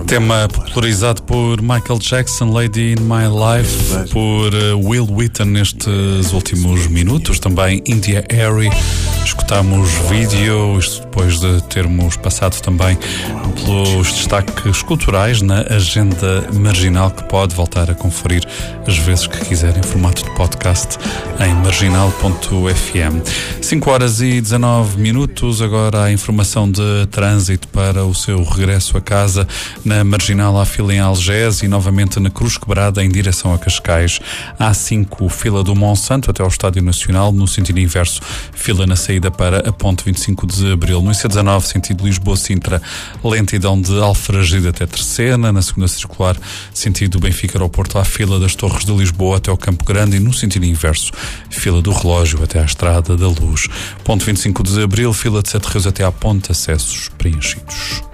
Tema popularizado por Michael Jackson, Lady in My Life, por Will Wheaton nestes últimos minutos, também India Arie. Escutámos vídeo, isto depois de termos passado também pelos destaques culturais na agenda marginal, que pode voltar a conferir as vezes que quiser em formato de podcast em marginal.fm. 5h19, agora a informação de trânsito para o seu regresso a casa. Na Marginal há fila em Algés e novamente na Cruz Quebrada em direção a Cascais. A5, fila do Monsanto até ao Estádio Nacional, no sentido inverso, fila na saída para a ponte 25 de Abril. No IC19, sentido Lisboa-Sintra, lentidão de Alfragide até Terceira. Na segunda circular, sentido Benfica-Aeroporto, há fila das Torres de Lisboa até ao Campo Grande e no sentido inverso, fila do Relógio até à Estrada da Luz. Ponte 25 de Abril, fila de Sete Rios até à Ponte, acessos preenchidos.